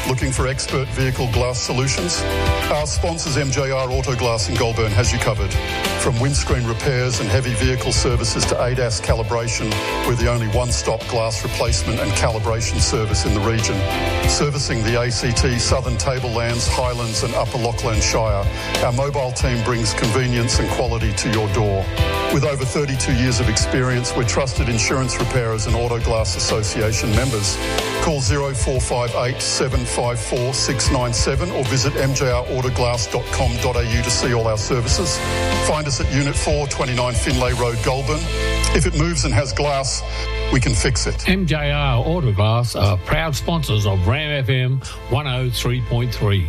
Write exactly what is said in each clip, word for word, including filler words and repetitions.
Looking for expert vehicle glass solutions? Our sponsors M J R Auto Glass in Goulburn has you covered. From windscreen repairs and heavy vehicle services to A D A S calibration, we're the only one-stop glass replacement and calibration service in the region. Servicing the A C T, Southern Tablelands, Highlands and Upper Lachlan Shire, our mobile team brings convenience and quality to your door. With over thirty-two years of experience, we're trusted insurance repairers and Auto Glass Association members. Call zero four five eight, seven five four, six nine seven or visit m j r autoglass dot com dot a u to see all our services. Find us at Unit four, twenty-nine Finlay Road, Goulburn. If it moves and has glass, we can fix it. M J R Autoglass are proud sponsors of Ram F M one oh three point three.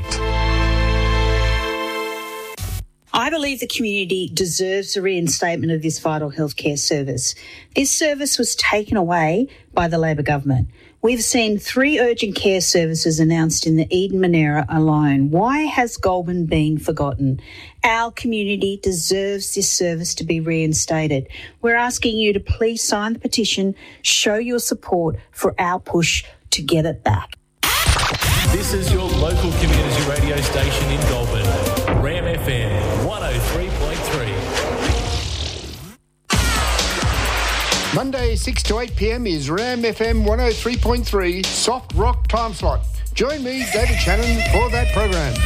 I believe the community deserves a reinstatement of this vital healthcare service. This service was taken away by the Labor government. We've seen three urgent care services announced in the Eden Monera alone. Why has Goulburn been forgotten? Our community deserves this service to be reinstated. We're asking you to please sign the petition, show your support for our push to get it back. This is your local community radio station in Goulburn, Ram F M one oh three point three. Monday six to eight p m is Ram F M one oh three point three Soft Rock Time Slot. Join me, David Shannon, for that program.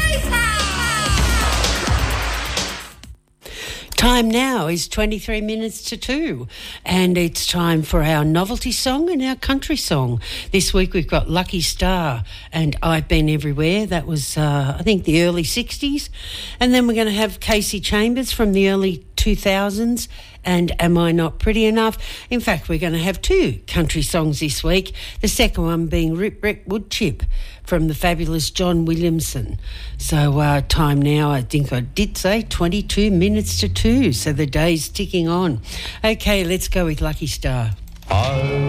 Time now is twenty-three minutes to two, and it's time for our novelty song and our country song. This week we've got Lucky Star and I've Been Everywhere. That was, uh, I think, the early sixties. And then we're going to have Casey Chambers from the early two thousands and Am I Not Pretty Enough? In fact, we're going to have two country songs this week, the second one being Rip Rip Woodchip from the fabulous John Williamson. So uh, time now, I think I did say twenty-two minutes to two, so the day's ticking on. Okay, let's go with Lucky Star. Oh.